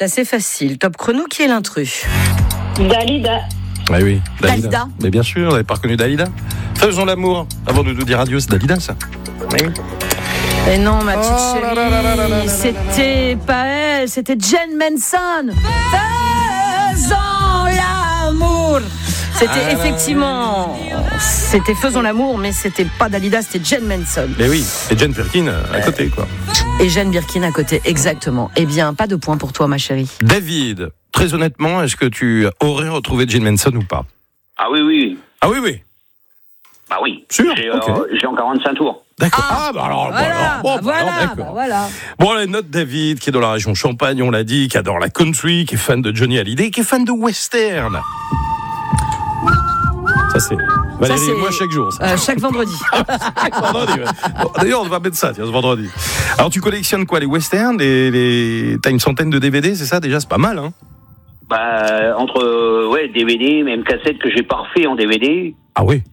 C'est assez facile. Top chrono, qui est l'intrus? Dalida. Ah oui, Dalida. Mais bien sûr, vous n'avez pas reconnu Dalida. Faisons l'amour avant de nous dire adieu, c'est Dalida ça. Oui. Et non, ma petite chérie, là. c'était pas elle, c'était Jen Manson. Faisons l'amour. C'était effectivement, c'était Faisons l'amour, mais c'était pas Dalida, c'était Jen Manson. Mais oui, et Jane Birkin à côté quoi. Et Jane Birkin à côté, exactement. Eh bien, pas de point pour toi, ma chérie. David, très honnêtement, est-ce que tu aurais retrouvé Jane Manson ou pas? Ah oui. Ah oui. Bah oui. Sûr, J'ai ok. j'ai en 45 tours. D'accord. Voilà. D'accord. Bon, la note David, qui est dans la région Champagne, on l'a dit, qui adore la country, qui est fan de Johnny Hallyday, qui est fan de western. Ça c'est Valérie et moi chaque jour. Ça. Chaque vendredi. Chaque vendredi. Ouais. Bon, d'ailleurs, on va mettre ça, tiens, ce vendredi. Alors, tu collectionnes quoi, les westerns, t'as une centaine de DVD, c'est ça déjà, c'est pas mal, hein? Bah entre DVD, même cassette que j'ai pas refait en DVD. Ah oui.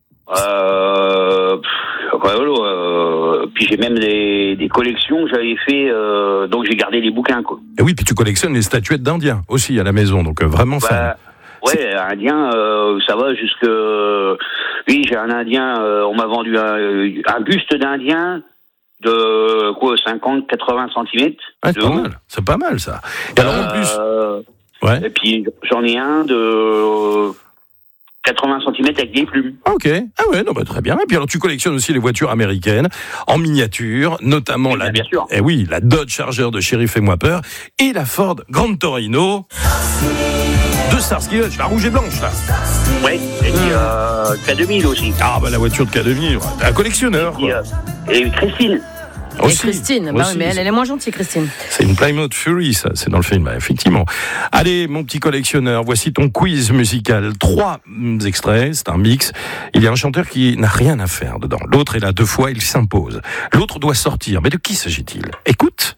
Puis j'ai même des collections que j'avais fait, donc j'ai gardé les bouquins quoi. Et oui, puis tu collectionnes les statuettes d'Indiens aussi à la maison, donc vraiment fan. Ouais, indien, ça va jusque. Oui, j'ai un indien. On m'a vendu un buste d'indien de 50-80 cm. Ouais, c'est pas mal ça. Et alors en plus. Ouais. Et puis j'en ai un de 80 cm avec des plumes. Ok. Ah ouais, non, bah, très bien. Et puis alors tu collectionnes aussi les voitures américaines en miniature, notamment bien sûr. Eh oui, la Dodge Charger de Sheriff Fais-moi peur et la Ford Grand Torino de Starsky Hutch, la rouge et blanche là. Ouais. Et puis K2000 aussi. Ah bah la voiture de K2000, t'es un collectionneur. Et Christine. Et Christine, bah oui, mais elle est moins gentille, Christine. C'est une Plymouth Fury, ça, c'est dans le film, effectivement. Allez, mon petit collectionneur, voici ton quiz musical. 3 extraits, c'est un mix. Il y a un chanteur qui n'a rien à faire dedans. L'autre est là 2 fois, il s'impose. L'autre doit sortir. Mais de qui s'agit-il? Écoute.